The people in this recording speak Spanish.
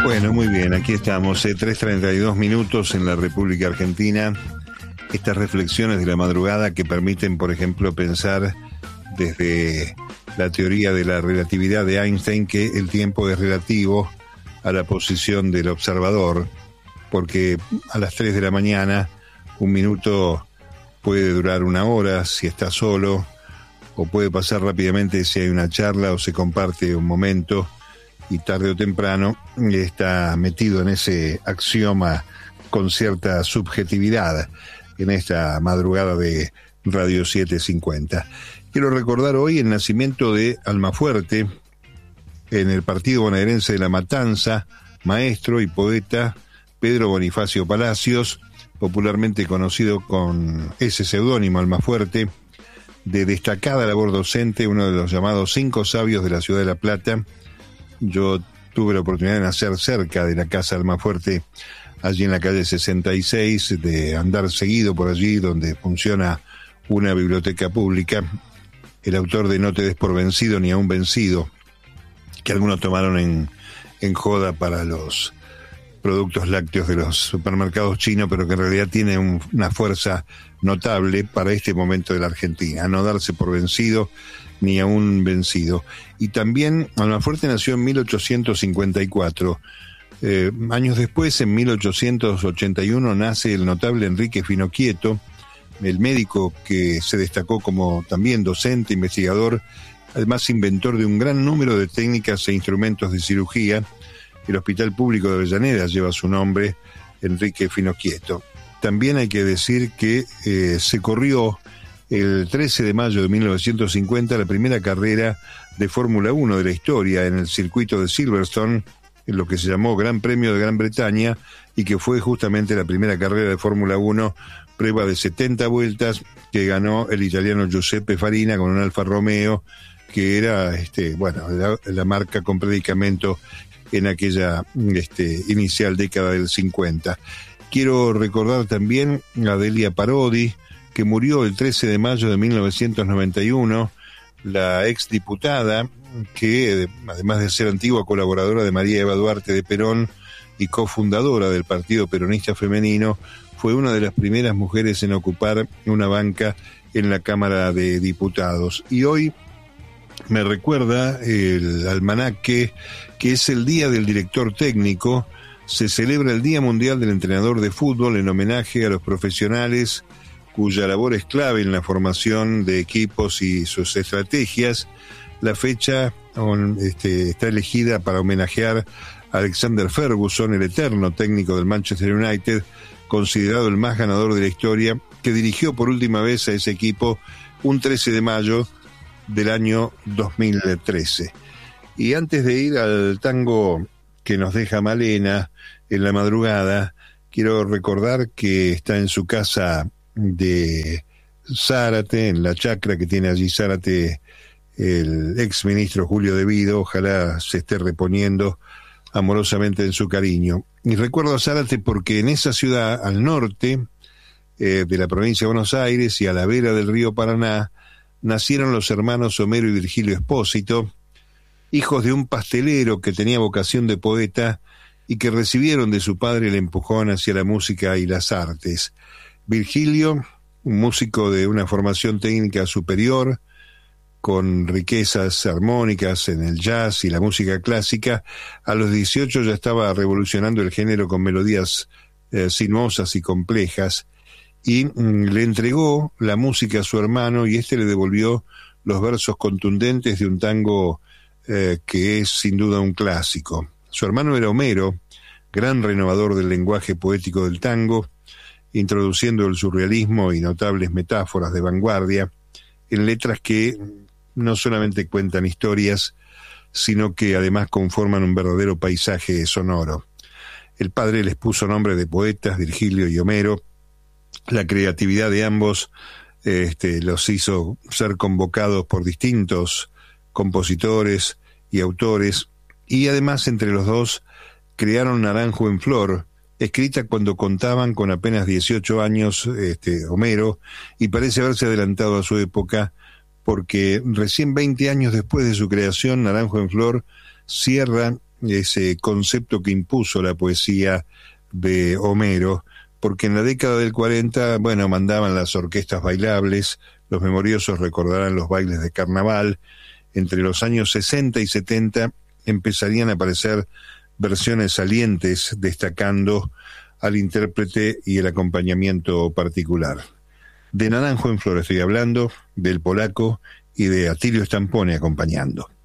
Bueno, muy bien, aquí estamos, 3:32 minutos en la República Argentina. Estas reflexiones de la madrugada que permiten, por ejemplo, pensar desde la teoría de la relatividad de Einstein que el tiempo es relativo a la posición del observador, porque a las 3 de la mañana un minuto puede durar una hora si está solo, o puede pasar rápidamente si hay una charla o se comparte un momento, y tarde o temprano está metido en ese axioma con cierta subjetividad en esta madrugada de Radio 750. Quiero recordar hoy el nacimiento de Almafuerte, en el partido bonaerense de La Matanza, maestro y poeta Pedro Bonifacio Palacios, popularmente conocido con ese seudónimo Almafuerte, de destacada labor docente, uno de los llamados 5 sabios de la ciudad de La Plata. Yo tuve la oportunidad de nacer cerca de la casa de Almafuerte, allí en la calle 66, de andar seguido por allí, donde funciona una biblioteca pública. El autor de No te des por vencido ni aún vencido, que algunos tomaron en joda para los productos lácteos de los supermercados chinos, pero que en realidad tiene una fuerza notable para este momento de la Argentina: no darse por vencido ni aún vencido. Y también Almafuerte nació en 1854. Años después, en 1881, nace el notable Enrique Finocchieto, el médico que se destacó como también docente, investigador, además inventor de un gran número de técnicas e instrumentos de cirugía. El Hospital Público de Avellaneda lleva su nombre, Enrique Finocchieto. También hay que decir que se corrió el 13 de mayo de 1950 la primera carrera de Fórmula 1 de la historia en el circuito de Silverstone, en lo que se llamó Gran Premio de Gran Bretaña, y que fue justamente la primera carrera de Fórmula 1, prueba de 70 vueltas, que ganó el italiano Giuseppe Farina con un Alfa Romeo, que era la marca con predicamento en aquella inicial década del 50. Quiero recordar también a Delia Parodi, que murió el 13 de mayo de 1991, la exdiputada que, además de ser antigua colaboradora de María Eva Duarte de Perón y cofundadora del Partido Peronista Femenino, fue una de las primeras mujeres en ocupar una banca en la Cámara de Diputados. Y hoy me recuerda el almanaque que es el Día del Director Técnico. Se celebra el Día Mundial del Entrenador de Fútbol en homenaje a los profesionales cuya labor es clave en la formación de equipos y sus estrategias. La fecha está elegida para homenajear a Alexander Ferguson, el eterno técnico del Manchester United, considerado el más ganador de la historia, que dirigió por última vez a ese equipo un 13 de mayo del año 2013. Y antes de ir al tango que nos deja Malena en la madrugada, quiero recordar que está en su casa de Zárate, en la chacra que tiene allí Zárate, el ex ministro Julio De Vido. Ojalá se esté reponiendo amorosamente en su cariño. Y recuerdo a Zárate porque en esa ciudad, al norte de la provincia de Buenos Aires y a la vera del río Paraná, nacieron los hermanos Homero y Virgilio Espósito, hijos de un pastelero que tenía vocación de poeta y que recibieron de su padre el empujón hacia la música y las artes. Virgilio, un músico de una formación técnica superior, con riquezas armónicas en el jazz y la música clásica, a los 18 ya estaba revolucionando el género con melodías sinuosas y complejas, y le entregó la música a su hermano, y este le devolvió los versos contundentes de un tango que es sin duda un clásico. Su hermano era Homero, gran renovador del lenguaje poético del tango, introduciendo el surrealismo y notables metáforas de vanguardia en letras que no solamente cuentan historias, sino que además conforman un verdadero paisaje sonoro. El padre les puso nombre de poetas, Virgilio y Homero. La creatividad de ambos los hizo ser convocados por distintos compositores y autores, y además entre los dos crearon Naranjo en Flor, escrita cuando contaban con apenas 18 años Homero, y parece haberse adelantado a su época, porque recién 20 años después de su creación, Naranjo en Flor cierra ese concepto que impuso la poesía de Homero, porque en la década del 40, bueno, mandaban las orquestas bailables, los memoriosos recordarán los bailes de carnaval. Entre los años 60 y 70 empezarían a aparecer versiones salientes destacando al intérprete y el acompañamiento particular. De Naranjo en Flor estoy hablando, del polaco y de Atilio Stampone acompañando.